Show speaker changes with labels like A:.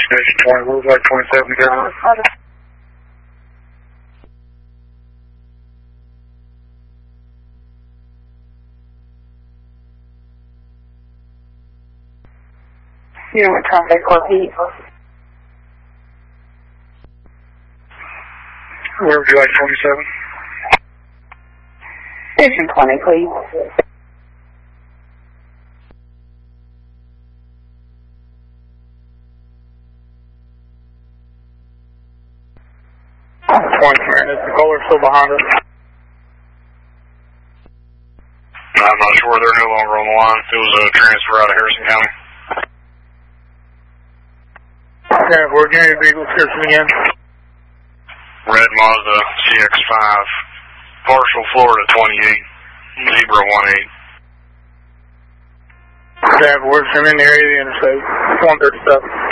A: Station 20, Louisville, 27 to go.
B: You know what time they call heat?
A: Where would you like 27?
B: Station 20, please.
A: Is the caller still behind us? I'm not sure. They're no longer on the line. It was a transfer out of Harrison County.
C: Okay, we're getting a vehicle description again.
A: Red Mazda CX-5, partial Florida 28, Zebra 18.
C: Okay, we're in the area of the interstate. 137.